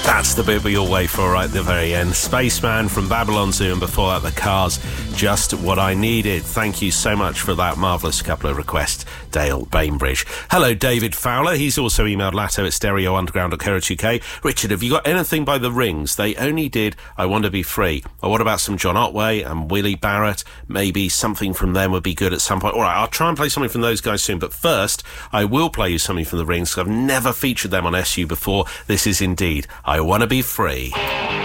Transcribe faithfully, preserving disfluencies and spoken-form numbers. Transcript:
That's the bit we all wait for right at the very end. Spaceman from Babylon Zoo, and before that, The Cars, Just What I Needed. Thank you so much for that marvellous couple of requests, Dale Bainbridge. Hello, David Fowler. He's also emailed latto at stereo underground dot co dot uk. Richard, have you got anything by the Rings? They only did I Want to Be Free. Or what about some John Otway and Willie Barrett? Maybe something from them would be good at some point. All right, I'll try and play something from those guys soon. But first, I will play you something from the Rings, because I've never featured them on S U before. This is indeed I Want to Be Free.